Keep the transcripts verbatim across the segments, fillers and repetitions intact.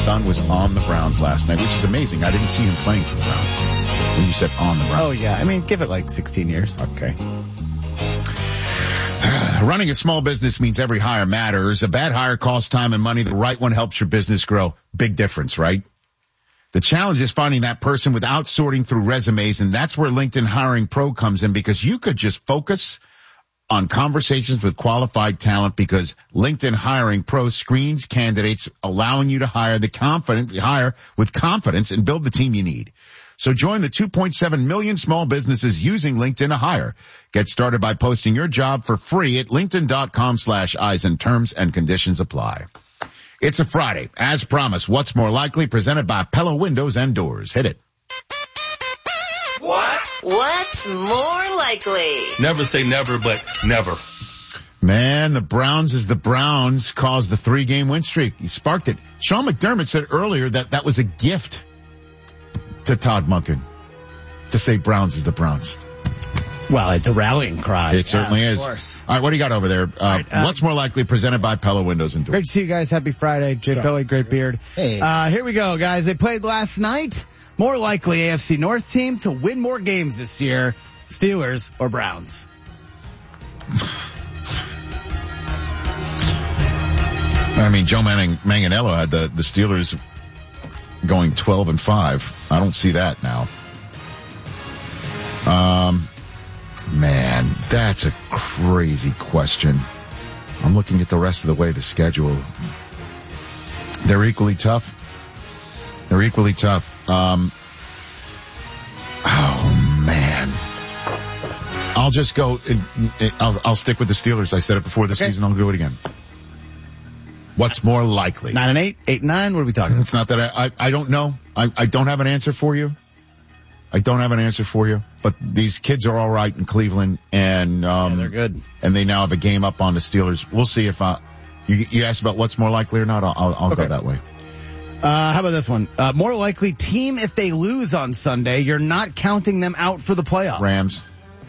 son was on the Browns last night, which is amazing. I didn't see him playing for the Browns when you said on the Browns. Oh, yeah. I mean, give it like sixteen years. Okay. Running a small business means every hire matters. A bad hire costs time and money. The right one helps your business grow. Big difference, right? The challenge is finding that person without sorting through resumes, and that's where LinkedIn Hiring Pro comes in, because you could just focus on conversations with qualified talent, because LinkedIn Hiring Pro screens candidates, allowing you to hire the confident, hire with confidence and build the team you need. So join the two point seven million small businesses using LinkedIn to hire. Get started by posting your job for free at linkedin.com slash Eisen. Terms and conditions apply. It's a Friday. As promised, What's More Likely, presented by Pella Windows and Doors. Hit it. What? What's more likely? Never say never, but never. Man, the Browns is the Browns caused the three-game win streak. He sparked it. Sean McDermott said earlier that that was a gift to Todd Monken to say Browns is the Browns. Well, it's a rallying cry. It certainly yeah, is. Of course. All right, what do you got over there? Uh, right, um, What's More Likely, presented by Pella Windows and Doors. Great to see you guys. Happy Friday. Jay Sure. Philly, great beard. Hey. Uh, here we go, guys. They played last night. More likely A F C North team to win more games this year, Steelers or Browns? I mean, Joe Manning, Manganiello had the, the Steelers going twelve and five. I don't see that now. Um, man, that's a crazy question. I'm looking at the rest of the way the schedule. They're equally tough. They're equally tough. Um, oh man. I'll just go, I'll, I'll stick with the Steelers. I said it before the Okay. season. I'll do it again. What's more likely? Nine and eight, eight and nine. What are we talking? It's not that I, I, I don't know. I, I don't have an answer for you. I don't have an answer for you, but these kids are all right in Cleveland, and, um, Yeah, they're good. And they now have a game up on the Steelers. We'll see if I, you, you asked about what's more likely or not. I'll, I'll, I'll Okay. go that way. Uh, how about this one? Uh, more likely team if they lose on Sunday, you're not counting them out for the playoffs. Rams.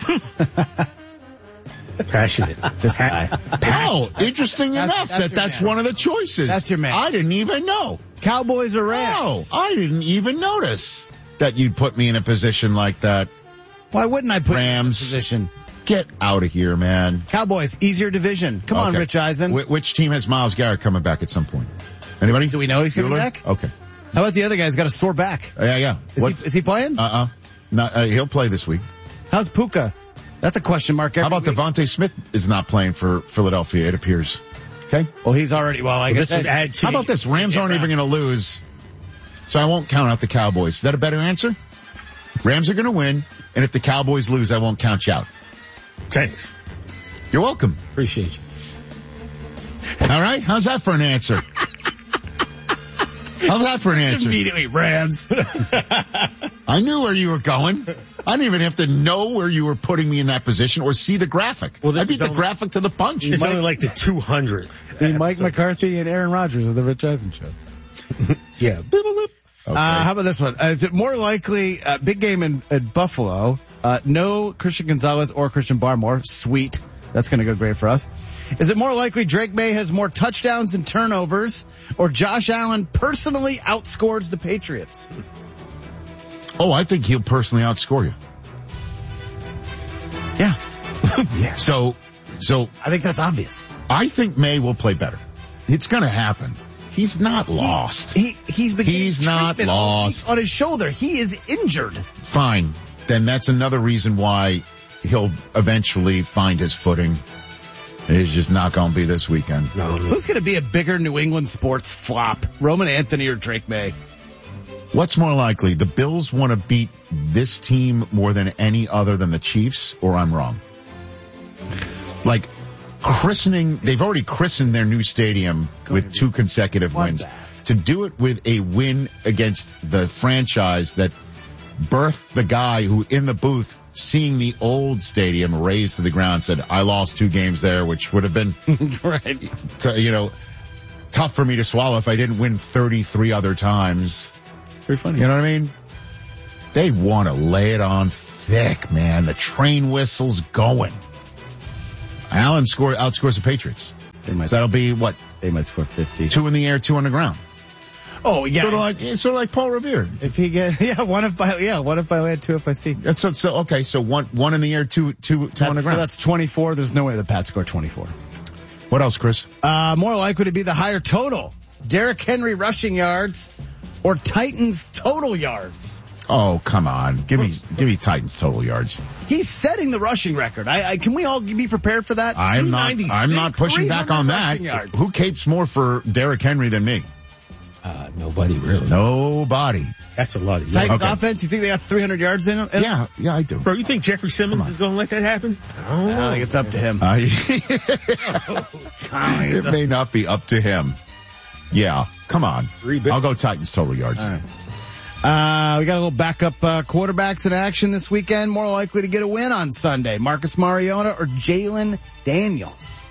Passionate. This guy. Oh, interesting That's- enough that's that your that's man. one of the choices. That's your man. I didn't even know. Cowboys or No, Rams? I didn't even notice that you'd put me in a position like that. Why wouldn't I put you in Rams. this position? Get out of here, man. Cowboys, easier division. Come on, Okay. Rich Eisen. Wh- which team has Myles Garrett coming back at some point? Anybody? Do we know he's coming Bueller? back? Okay. How about the other guy's got a sore back? Yeah, yeah. Is What? he, is he playing? Uh-uh. Not, uh, he'll play this week. How's Puka? That's a question mark. How Every about week. Devontae Smith is not playing for Philadelphia, it appears. Okay. Well, he's already, well, like I This would said, add to How about this? Rams aren't even going to lose, so I won't count out the Cowboys. Is that a better answer? Rams are going to win, and if the Cowboys lose, I won't count you out. Thanks. You're welcome. Appreciate you. All right? How's that for an answer? How's that for an answer? immediately Rams. I knew where you were going. I didn't even have to know where you were putting me in that position or see the graphic. Well, this I beat is the only- graphic to the punch. It's only like the two hundredth. Mike McCarthy and Aaron Rodgers of the Rich Eisen Show. Yeah. Boop, boop, boop. Okay. Uh, how about this one? Uh, is it more likely, uh, big game in, in Buffalo, uh, no Christian Gonzalez or Christian Barmore? Sweet. That's going to go great for us. Is it more likely Drake May has more touchdowns and turnovers, or Josh Allen personally outscores the Patriots? Oh, I think he'll personally outscore you. Yeah. Yeah. So, so I think that's obvious. I think May will play better. It's going to happen. He's not lost. He, he's been getting He's not treatment all week lost. on his shoulder. He is injured. Fine. Then that's another reason why he'll eventually find his footing. It's just not going to be this weekend. No, no. Who's going to be a bigger New England sports flop? Roman Anthony or Drake May? What's more likely? The Bills want to beat this team more than any other than the Chiefs, or I'm wrong? Like, christening, they've already christened their new stadium with two consecutive wins. To do it with a win against the franchise that birthed the guy who in the booth, seeing the old stadium razed to the ground, said, I lost two games there, which would have been, Right. t- you know, tough for me to swallow if I didn't win thirty-three other times. Very funny. You know what I mean? They want to lay it on thick, man. The train whistle's going. Allen score, outscores the Patriots. They might, So that'll be, what, they might score fifty. two in the air, two on the ground. Oh yeah. Sort of like, it's sort of like Paul Revere. If he get, yeah, one if by, yeah, one if by land, two if by sea. That's so, so okay. So one, one in the air, two, two, two That's, on the so ground. that's twenty-four. There's no way the Pats score twenty-four. What else, Chris? Uh, more likely to be the higher total. Derrick Henry rushing yards or Titans total yards. Oh, come on. Give me, give me Titans total yards. He's setting the rushing record. I, I can we all be prepared for that? I'm not, I'm not pushing back on that. Yards. Who capes more for Derrick Henry than me? Uh, nobody really. Nobody. That's a lot of yards. Titans Okay. offense, you think they got three hundred yards in it? Yeah, yeah, I do. Bro, you think Jeffrey Simmons is going to let that happen? I don't I know. think it's up to him. I, it may not be up to him. Yeah, come on. Three big- I'll go Titans total yards. All right. Uh, we got a little backup uh, quarterbacks in action this weekend. More likely to get a win on Sunday. Marcus Mariota or Jalen Daniels?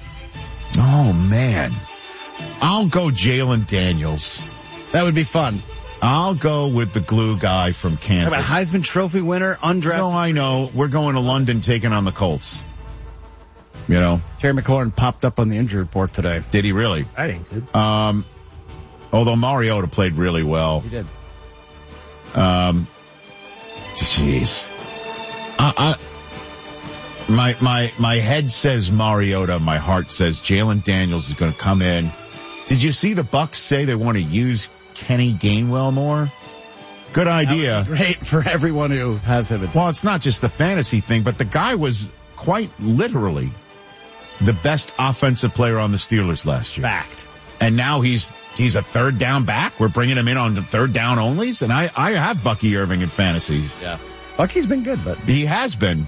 Oh, man. I'll go Jalen Daniels. That would be fun. I'll go with the glue guy from How Kansas. about Heisman Trophy winner, undrafted? No, I know. We're going to London taking on the Colts. You know, Terry McLaurin popped up on the injury report today. did he really? That ain't good. Um, although Mariota played really well. He did. Um, jeez. I, I, my, my, my head says Mariota. My heart says Jalen Daniels is going to come in. Did you see the Bucs say they want to use Kenny Gainwell more? Good idea. Great for everyone who has him. Well, it's not just the fantasy thing, but the guy was quite literally the best offensive player on the Steelers last year. Fact. And now he's he's a third down back. We're bringing him in on the third down onlys. And I, I have Bucky Irving in fantasies. Yeah. Bucky's been good, but He has been.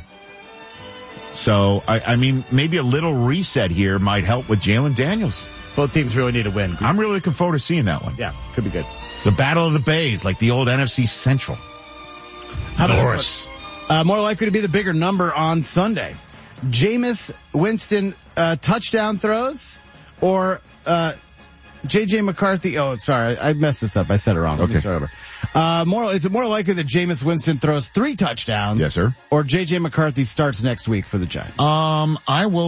So, I, I mean, maybe a little reset here might help with Jalen Daniels. both teams really need to win. I'm really looking forward to seeing that one. Yeah, could be good. The Battle of the Bays, like the old N F C Central. How about Norris. this one? Uh, more likely to be the bigger number on Sunday. Jameis Winston uh, touchdown throws or uh, J J McCarthy. Oh, sorry, I messed this up. I said it wrong. Let me Okay. start over. Uh, more, is it more likely that Jameis Winston throws three touchdowns? Yes, sir. Or J J McCarthy starts next week for the Giants? Um, I will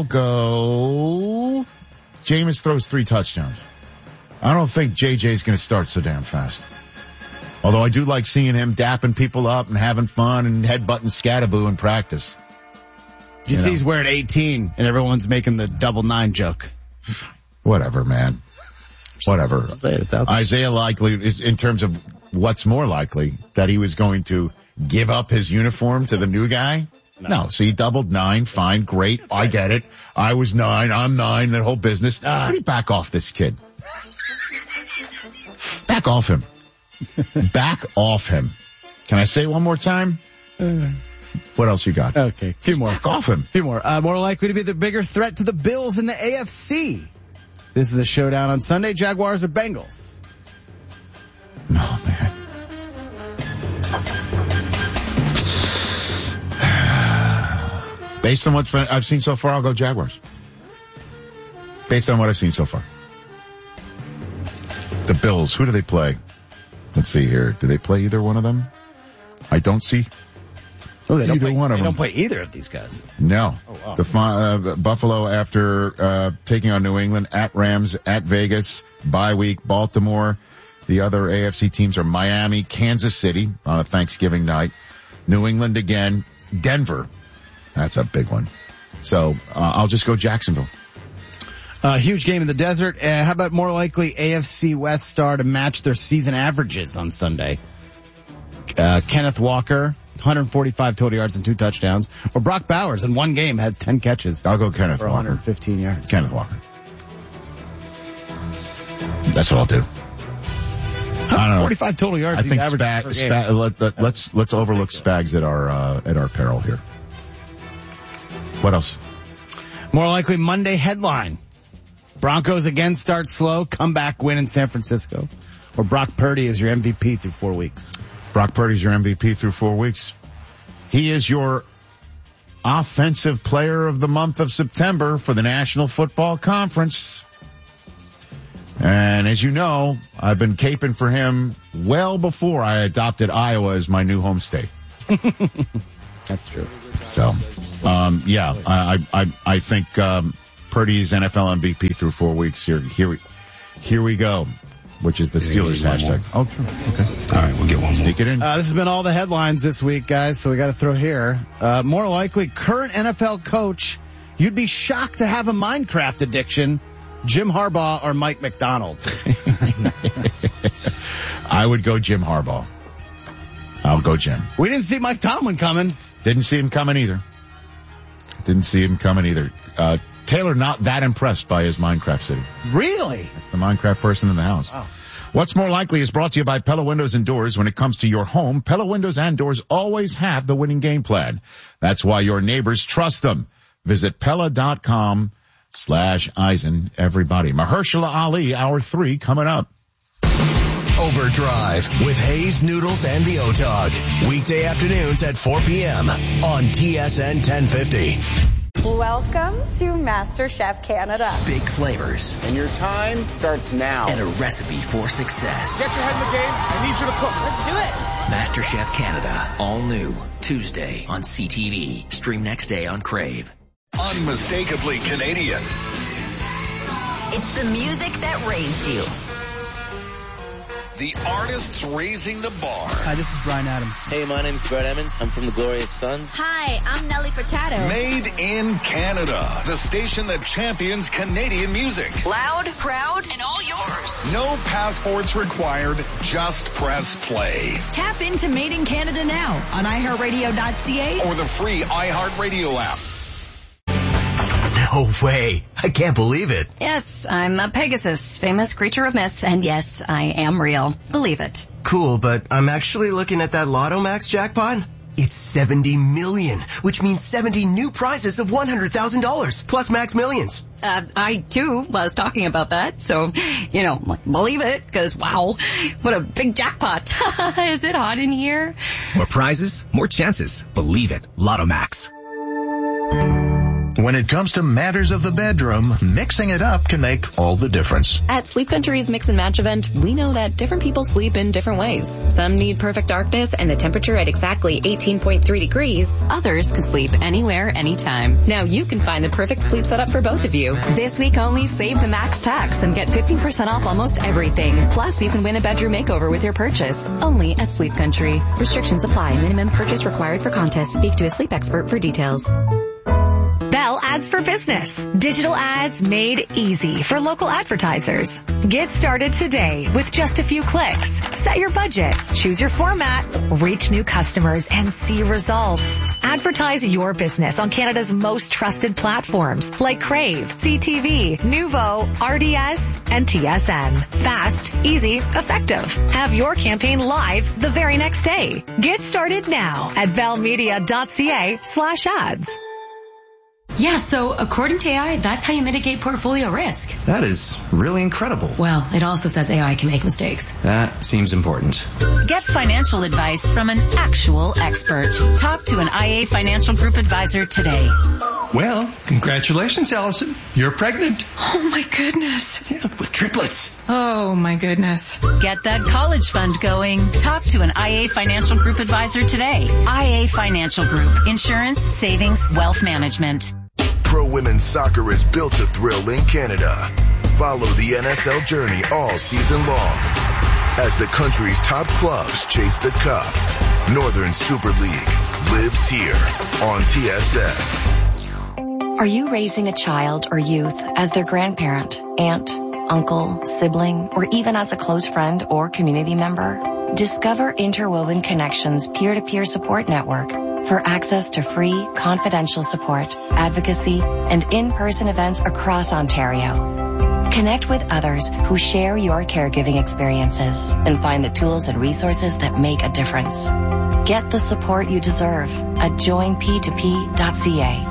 go. Jameis throws three touchdowns. I don't think J J's going to start so damn fast. Although I do like seeing him dapping people up and having fun and headbutting Scattaboo in practice. You, you see, know. He's wearing eighteen, and everyone's making the double nine joke. Whatever, man. Whatever. Isaiah likely is in terms of what's more likely that he was going to give up his uniform to the new guy. No, no so he doubled nine. Fine, great. I right. get it. I was nine. I'm nine. That whole business. How do you back off this kid? Back off him. Back off him. Can I say it one more time? Uh, what else you got? Okay, a few more. Back off him. A few more. Uh, more likely to be the bigger threat to the Bills in the A F C. This is a showdown on Sunday. Jaguars or Bengals? Oh, man. Based on what I've seen so far, I'll go Jaguars. Based on what I've seen so far. The Bills, who do they play? Let's see here. Do they play either one of them? I don't see oh, they don't either play, one of they them. They don't play either of these guys. No. Oh, wow. The uh, Buffalo after uh taking on New England, at Rams, at Vegas, bye week, Baltimore. The other A F C teams are Miami, Kansas City on a Thanksgiving night, New England again, Denver. That's a big one. So uh, I'll just go Jacksonville. Uh, huge game in the desert. Uh, how about more likely A F C West star to match their season averages on Sunday? Uh, Kenneth Walker, one hundred forty-five total yards and two touchdowns. Or Brock Bowers in one game had ten catches. I'll go Kenneth for Walker. one hundred fifteen yards. Kenneth Walker. That's what I'll do. I don't know. forty-five total yards. I think Spag, Spag, let, let, let's let's overlook Spags at our uh, at our peril here. What else? More likely Monday headline. Broncos again start slow, comeback win in San Francisco. Or Brock Purdy is your M V P through four weeks. Brock Purdy's your M V P through four weeks. He is your offensive player of the month of September for the National Football Conference. And as you know, I've been caping for him well before I adopted Iowa as my new home state. That's true. So, um, yeah, I, I, I think, um, Purdy's N F L M V P through four weeks. Here, here we, here we go. which is the Yeah, Steelers you want hashtag. Oh, sure. Okay. All right, we'll get one more. Sneak it in. Uh, this has been all the headlines this week, guys, so we got to throw here. Uh, more likely, current N F L coach, you'd be shocked to have a Minecraft addiction, Jim Harbaugh or Mike McDonald. I would go Jim Harbaugh. I'll go Jim. We didn't see Mike Tomlin coming. Didn't see him coming either. Didn't see him coming either. Uh, Taylor not that impressed by his Minecraft city. Really? That's the Minecraft person in the house. Wow. What's more likely is brought to you by Pella Windows and Doors. When it comes to your home, Pella Windows and Doors always have the winning game plan. That's why your neighbors trust them. Visit Pella.com slash Eisen, everybody. Mahershala Ali, hour three, coming up. Overdrive with Hayes Noodles and the O-Dog. Weekday afternoons at four p.m. on T S N ten fifty. Welcome to MasterChef Canada. Big flavors. And your time starts now. And a recipe for success. Get your head in the game. I need you to cook. Let's do it. MasterChef Canada. All new. Tuesday on C T V. Stream next day on Crave. Unmistakably Canadian. It's the music that raised you. The artists raising the bar. Hi, this is Bryan Adams. Hey, my name's Brett Emmons. I'm from the Glorious Sons. Hi, I'm Nelly Furtado. Made in Canada. The station that champions Canadian music. Loud, proud, and all yours. No passports required. Just press play. Tap into Made in Canada now on i heart radio dot c a Or the free iHeartRadio app. No way. I can't believe it. Yes, I'm a Pegasus, famous creature of myth, and yes, I am real. Believe it. Cool, but I'm actually looking at that Lotto Max jackpot. It's seventy million, which means seventy new prizes of one hundred thousand dollars, plus Max Millions. Uh, I, too, was talking about that, so, you know, believe it, because, wow, what a big jackpot. Is it hot in here? More prizes, more chances. Believe it. Lotto Max. When it comes to matters of the bedroom, mixing it up can make all the difference. At Sleep Country's Mix and Match event, we know that different people sleep in different ways. Some need perfect darkness and the temperature at exactly eighteen point three degrees. Others can sleep anywhere, anytime. Now you can find the perfect sleep setup for both of you. This week only, save the max tax and get fifteen percent off almost everything. Plus, you can win a bedroom makeover with your purchase. Only at Sleep Country. Restrictions apply. Minimum purchase required for contest. Speak to a sleep expert for details. Bell Ads for Business. Digital ads made easy for local advertisers. Get started today with just a few clicks. Set your budget, choose your format, reach new customers, and see results. Advertise your business on Canada's most trusted platforms like Crave, C T V, Nuvo, R D S, and T S N. Fast, easy, effective. Have your campaign live the very next day. Get started now at bellmedia.ca slash ads. Yeah, so according to A I, that's how you mitigate portfolio risk. That is really incredible. Well, it also says A I can make mistakes. That seems important. Get financial advice from an actual expert. Talk to an I A Financial Group advisor today. Well, congratulations, Allison. You're pregnant. Oh my goodness. Yeah, with triplets. Oh my goodness. Get that college fund going. Talk to an I A Financial Group advisor today. I A Financial Group. Insurance, savings, wealth management. Pro Women's Soccer is built to thrill in Canada. Follow the N S L journey all season long as the country's top clubs chase the cup. Northern Super League lives here on T S N. Are you raising a child or youth as their grandparent, aunt, uncle, sibling, or even as a close friend or community member? Discover Interwoven Connections peer-to-peer support network for access to free, confidential support, advocacy, and in-person events across Ontario. Connect with others who share your caregiving experiences and find the tools and resources that make a difference. Get the support you deserve at join p two p dot c a.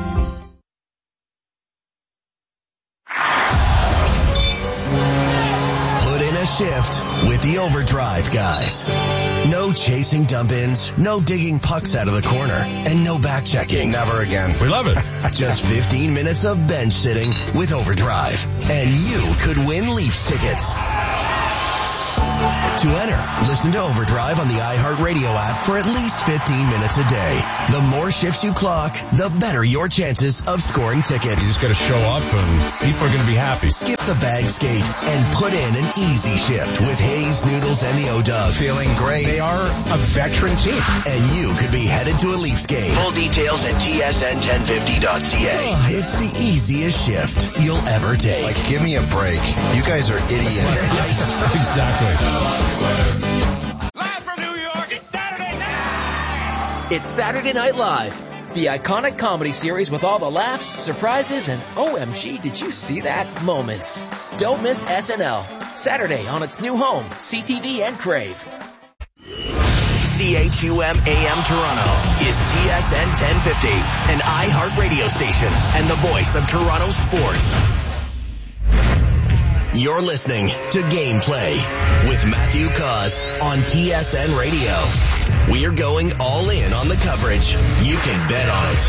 Shift with the Overdrive guys. No chasing dump-ins, no digging pucks out of the corner, and no back checking. Never again. We love it. Just fifteen minutes of bench sitting with Overdrive, and you could win Leafs tickets. To enter, listen to Overdrive on the iHeartRadio app for at least fifteen minutes a day. The more shifts you clock, the better your chances of scoring tickets. You just got to show up and people are going to be happy. Skip the bag skate and put in an easy shift with Hayes, Noodles, and the O-Dog. Feeling great. They are a veteran team. And you could be headed to a Leafs game. Full details at T S N ten fifty dot C A. Oh, it's the easiest shift you'll ever take. Like, give me a break. You guys are idiots. Exactly. Live from New York, it's Saturday night! It's Saturday Night Live, the iconic comedy series with all the laughs, surprises, and O M G, did you see that moments. Don't miss S N L, Saturday on its new home, C T V and Crave. C H U M A M Toronto is T S N ten fifty, an iHeart radio station and the voice of Toronto sports. You're listening to Gameplay with Matthew Cause on T S N Radio. We're going all in on the coverage. You can bet on it.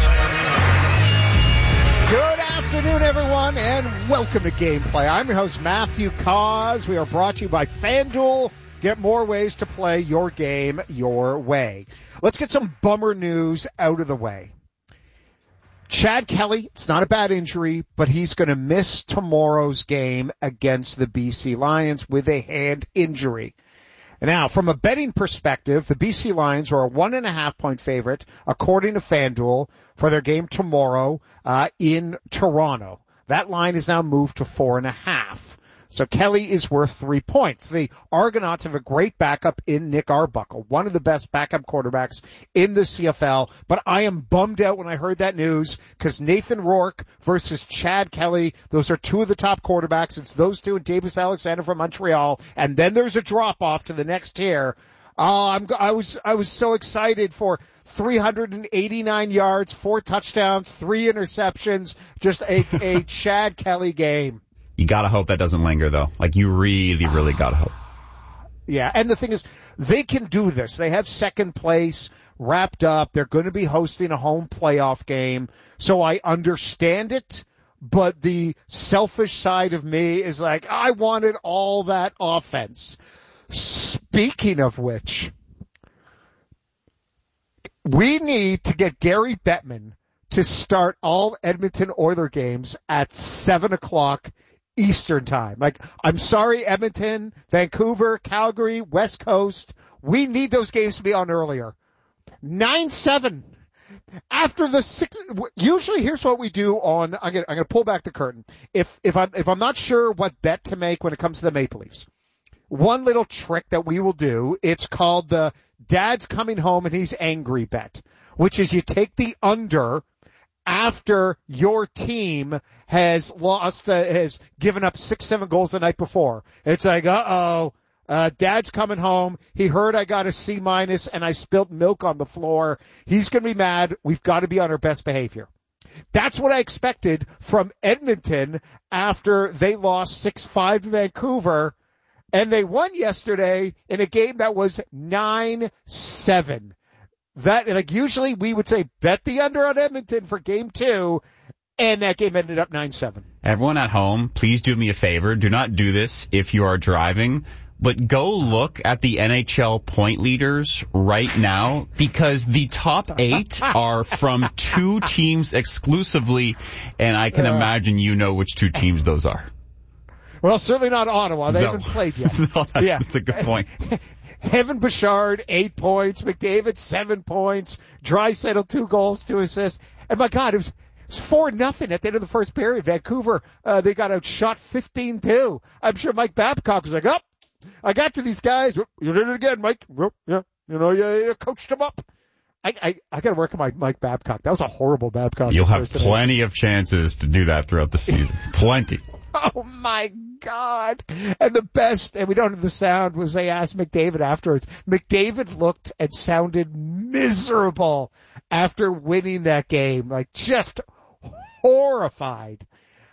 Good afternoon, everyone, and welcome to Gameplay. I'm your host, Matthew Cause. We are brought to you by FanDuel. Get more ways to play your game your way. Let's get some bummer news out of the way. Chad Kelly, it's not a bad injury, but he's going to miss tomorrow's game against the B C Lions with a hand injury. Now, from a betting perspective, the B C Lions are a one and a half point favorite, according to FanDuel, for their game tomorrow uh, in Toronto. That line is now moved to four and a half. So Kelly is worth three points. The Argonauts have a great backup in Nick Arbuckle, one of the best backup quarterbacks in the C F L. But I am bummed out when I heard that news because Nathan Rourke versus Chad Kelly, those are two of the top quarterbacks. It's those two and Davis Alexander from Montreal. And then there's a drop off to the next tier. Oh, I'm, I was, I was so excited for three hundred eighty-nine yards, four touchdowns, three interceptions, just a, a Chad Kelly game. You gotta hope that doesn't linger, though. Like, you really, really gotta hope. Yeah, and the thing is, they can do this. They have second place wrapped up. They're going to be hosting a home playoff game. So I understand it, but the selfish side of me is like, I wanted all that offense. Speaking of which, we need to get Gary Bettman to start all Edmonton Oilers games at seven o'clock Eastern time. Like, I'm sorry, Edmonton, Vancouver, Calgary, West Coast. We need those games to be on earlier. nine seven. After the six, usually here's what we do on, I'm gonna, I'm gonna pull back the curtain. If, if I'm, if I'm not sure what bet to make when it comes to the Maple Leafs, one little trick that we will do, it's called the Dad's coming home and he's angry bet, which is you take the under after your team has lost, uh, has given up six, seven goals the night before. It's like, uh-oh, uh, Dad's coming home. He heard I got a C minus and I spilled milk on the floor. He's going to be mad. We've got to be on our best behavior. That's what I expected from Edmonton after they lost six five to Vancouver, and they won yesterday in a game that was nine seven. That, like, usually we would say bet the under on Edmonton for game two, and that game ended up nine seven. Everyone at home, please do me a favor. Do not do this if you are driving, but go look at the N H L point leaders right now, because the top eight are from two teams exclusively, and I can imagine you know which two teams those are. Well, certainly not Ottawa. They no. haven't played yet. no, that's, yeah. that's a good point. Evan Bouchard, eight points. McDavid, seven points. Draisaitl, two goals, two assists. And my God, it was, it was four nothing at the end of the first period. Vancouver, uh, they got outshot fifteen two. I'm sure Mike Babcock was like, oh, I got to these guys. You did it again, Mike. Yeah, you know, you, you coached them up. I, I, I gotta work on my Mike Babcock. That was a horrible Babcock. You'll have plenty of chances to do that throughout the season. Plenty. Oh my God. And the best, and we don't have the sound, was they asked McDavid afterwards. McDavid looked and sounded miserable after winning that game. Like, just horrified.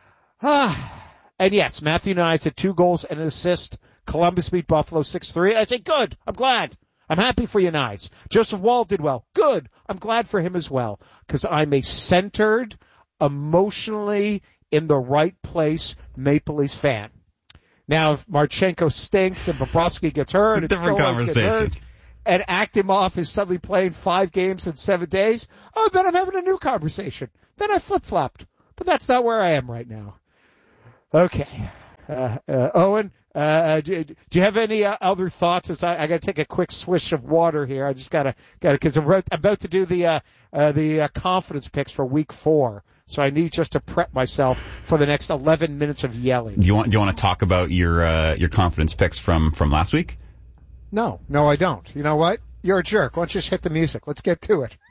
Ah. And yes, Matthew Knies had two goals and an assist. Columbus beat Buffalo six three. I say, good. I'm glad. I'm happy for you, Knies. Joseph Woll did well. Good. I'm glad for him as well. Because I'm a centered, emotionally in the right place Maple Leafs fan. Now, if Marchenko stinks and Bobrovsky gets hurt, and different Stolarz gets conversation. hurt, and Akimov is suddenly playing five games in seven days, oh, then I'm having a new conversation. Then I flip-flopped. But that's not where I am right now. Okay. Uh, uh, Owen, uh, do, do you have any uh, other thoughts? As I, I got to take a quick swish of water here. I just got to, got because I'm about to do the uh, uh, the uh, confidence picks for week four, so I need just to prep myself for the next eleven minutes of yelling. Do you want do you want to talk about your uh, your confidence picks from from last week? No, no, I don't. You know what? You're a jerk. Why don't you just hit the music? Let's get to it.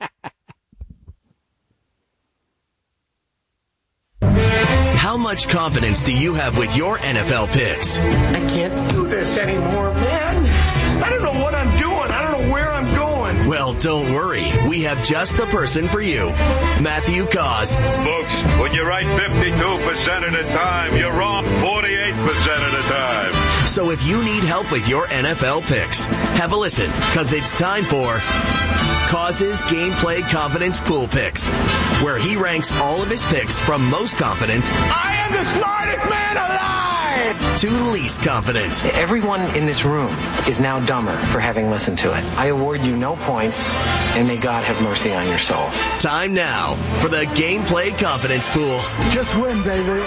How much confidence do you have with your N F L picks? I can't do this anymore, man. I don't know what I'm doing. I don't know where I'm going. Well, don't worry. We have just the person for you. Matthew Cause. Folks, when you're right fifty-two percent of the time, you're wrong forty-eight percent of the time. So if you need help with your N F L picks, have a listen, because it's time for Cause's Gameplay Confidence Pool Picks, where he ranks all of his picks from most confident I am the smartest man alive! to least confident. Everyone in this room is now dumber for having listened to it. I award you no points, and may God have mercy on your soul. Time now for the Gameplay Confidence Pool. Just win, baby.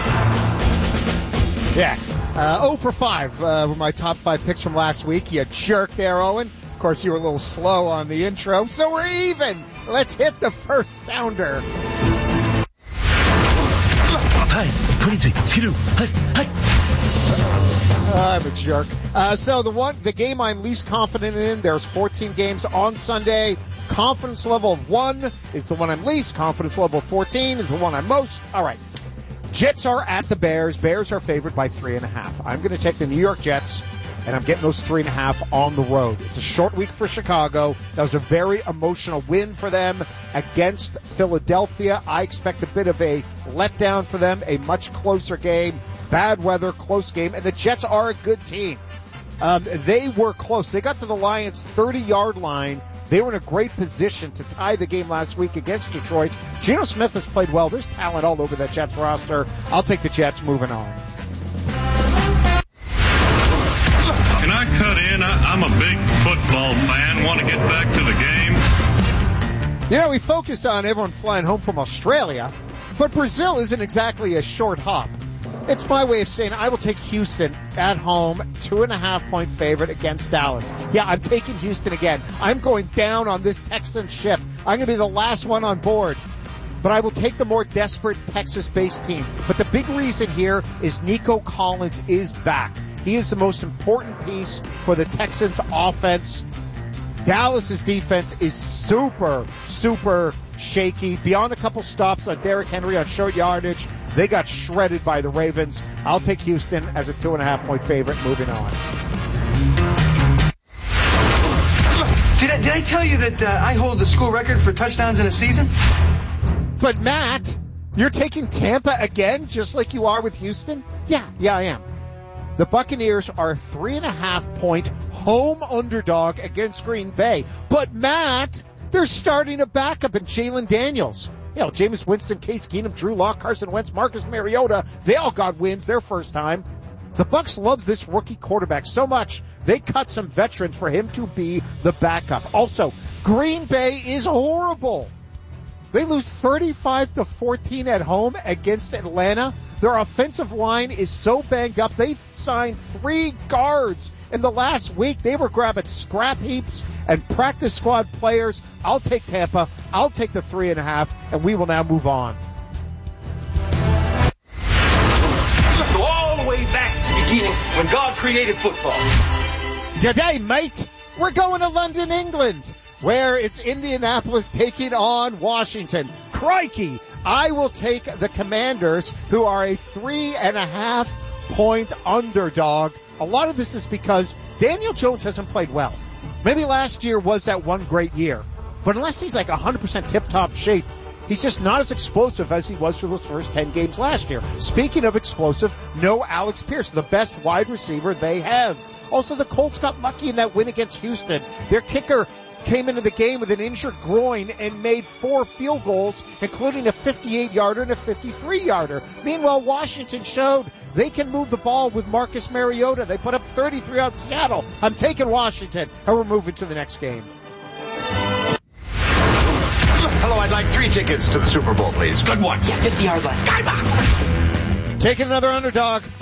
Yeah. Uh, oh for five uh, were my top five picks from last week. You jerk there, Owen. Of course, you were a little slow on the intro, so we're even. Let's hit the first sounder. Uh, I'm a jerk. Uh, so the one, the game I'm least confident in, there's fourteen games on Sunday. Confidence level of one is the one I'm least. Confidence level of fourteen is the one I'm most. All right. Jets are at the Bears. Bears are favored by three and a half. I'm going to take the New York Jets, and I'm getting those three and a half on the road. It's a short week for Chicago. That was a very emotional win for them against Philadelphia. I expect a bit of a letdown for them, a much closer game, bad weather, close game, and the Jets are a good team. Um, they were close. They got to the Lions' thirty-yard line. They were in a great position to tie the game last week against Detroit. Geno Smith has played well. There's talent all over that Jets roster. I'll take the Jets moving on. Can I cut in? I, I'm a big football fan. Want to get back to the game. You know, we focus on everyone flying home from Australia, but Brazil isn't exactly a short hop. It's my way of saying I will take Houston at home, two and a half point favorite against Dallas. Yeah, I'm taking Houston again. I'm going down on this Texan ship. I'm going to be the last one on board. But I will take the more desperate Texas-based team. But the big reason here is Nico Collins is back. He is the most important piece for the Texans' offense. Dallas's defense is super, super shaky. Beyond a couple stops on Derrick Henry on short yardage, they got shredded by the Ravens. I'll take Houston as a two and a half point favorite. Moving on. Did I, did I tell you that uh, I hold the school record for touchdowns in a season? But Matt, you're taking Tampa again, just like you are with Houston? Yeah, yeah, I am. The Buccaneers are a three and a half point home underdog against Green Bay. But Matt, they're starting a backup in Jalen Daniels. You know, Jameis Winston, Case Keenum, Drew Lock, Carson Wentz, Marcus Mariota, they all got wins their first time. The Bucs love this rookie quarterback so much, they cut some veterans for him to be the backup. Also, Green Bay is horrible. They lose thirty-five to fourteen at home against Atlanta. Their offensive line is so banged up. They signed three guards in the last week. They were grabbing scrap heaps and practice squad players. I'll take Tampa. I'll take the three and a half, and we will now move on. Go all the way back to the beginning when God created football. Today, mate, we're going to London, England, where it's Indianapolis taking on Washington. Crikey, I will take the Commanders, who are a three and a half point underdog. A lot of this is because Daniel Jones hasn't played well. Maybe last year was that one great year, but unless he's like one hundred percent tip-top shape, he's just not as explosive as he was for those first ten games last year. Speaking of explosive, no Alex Pierce, the best wide receiver they have. Also, the Colts got lucky in that win against Houston. Their kicker came into the game with an injured groin and made four field goals, including a fifty-eight yarder and a fifty-three yarder. Meanwhile, Washington showed they can move the ball with Marcus Mariota. They put up thirty-three on Seattle. I'm taking Washington, and we're moving to the next game. Hello, I'd like three tickets to the Super Bowl, please. Good one. Yeah, fifty yard line. Skybox. Taking another underdog.